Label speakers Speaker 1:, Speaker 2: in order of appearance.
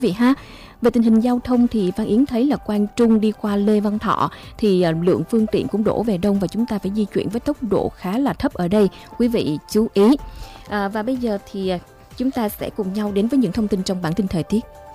Speaker 1: vị ha. Về tình hình giao thông thì Văn Yến thấy là Quang Trung đi qua Lê Văn Thọ thì lượng phương tiện cũng đổ về đông và chúng ta phải di chuyển với tốc độ khá là thấp ở đây. Quý vị chú ý. Và bây giờ thì chúng ta sẽ cùng nhau đến với những thông tin trong bản tin thời tiết.